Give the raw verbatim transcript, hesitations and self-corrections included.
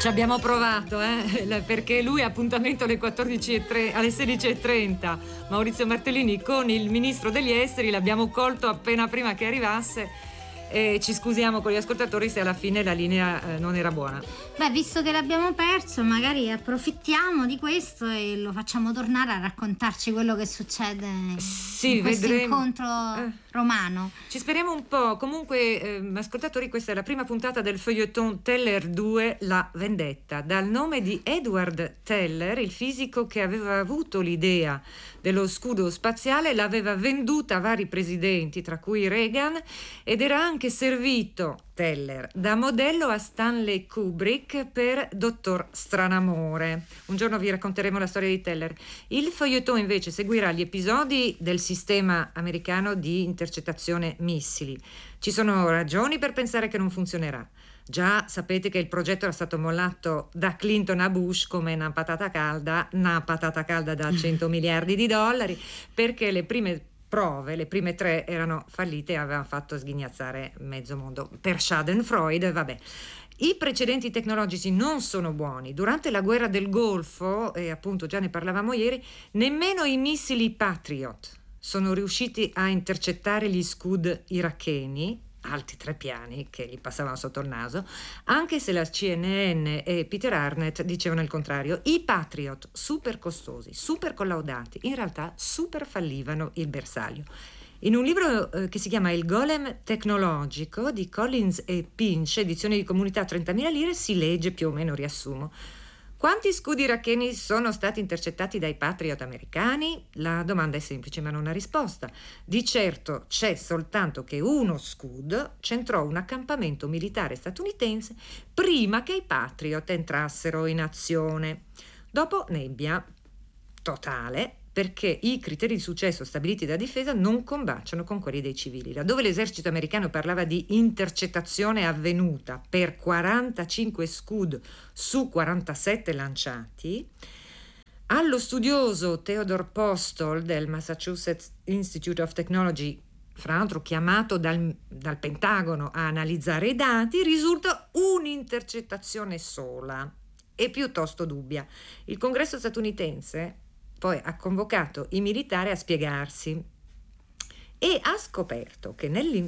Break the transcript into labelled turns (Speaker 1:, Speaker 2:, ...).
Speaker 1: Ci abbiamo provato, eh? Perché lui ha appuntamento alle quattordici e tre, alle sedici e trenta, Maurizio Martellini, con il ministro degli esteri. L'abbiamo colto appena prima che arrivasse e ci scusiamo con gli ascoltatori se alla fine la linea eh, non era buona.
Speaker 2: Beh, visto che l'abbiamo perso, magari approfittiamo di questo e lo facciamo tornare a raccontarci quello che succede
Speaker 1: sì,
Speaker 2: in questo
Speaker 1: vedremo.
Speaker 2: incontro
Speaker 1: eh.
Speaker 2: romano.
Speaker 1: Ci speriamo un po'. Comunque, eh, ascoltatori, questa è la prima puntata del feuilleton Teller due, La vendetta, dal nome di Edward Teller, il fisico che aveva avuto l'idea dello scudo spaziale, l'aveva venduta a vari presidenti, tra cui Reagan, ed era anche servito, Teller, da modello a Stanley Kubrick per Dottor Stranamore. Un giorno vi racconteremo la storia di Teller. Il feuilleton invece seguirà gli episodi del sistema americano di intercettazione missili. Ci sono ragioni per pensare che non funzionerà. Già sapete che il progetto era stato mollato da Clinton a Bush come una patata calda, una patata calda da cento miliardi di dollari, perché le prime prove, le prime tre erano fallite e avevano fatto sghignazzare mezzo mondo. Per Schadenfreude, vabbè. I precedenti tecnologici non sono buoni. Durante la guerra del Golfo, e appunto già ne parlavamo ieri, nemmeno i missili Patriot sono riusciti a intercettare gli Scud iracheni, alti tre piani che gli passavano sotto il naso, anche se la C N N e Peter Arnett dicevano il contrario. I Patriot, super costosi, super collaudati, in realtà super fallivano il bersaglio. In un libro eh, che si chiama Il golem tecnologico di Collins e Pinch, edizione di Comunità trentamila lire, si legge, più o meno riassumo: quanti scudi iracheni sono stati intercettati dai Patriot americani? La domanda è semplice ma non ha risposta. Di certo c'è soltanto che uno Scud centrò un accampamento militare statunitense prima che i Patriot entrassero in azione. Dopo nebbia totale, perché i criteri di successo stabiliti da difesa non combaciano con quelli dei civili. Laddove l'esercito americano parlava di intercettazione avvenuta per quarantacinque Scud su quarantasette lanciati, allo studioso Theodore Postol del Massachusetts Institute of Technology, fra l'altro chiamato dal, dal Pentagono a analizzare i dati, risulta un'intercettazione sola e piuttosto dubbia. Il Congresso statunitense poi ha convocato i militari a spiegarsi e ha scoperto che nel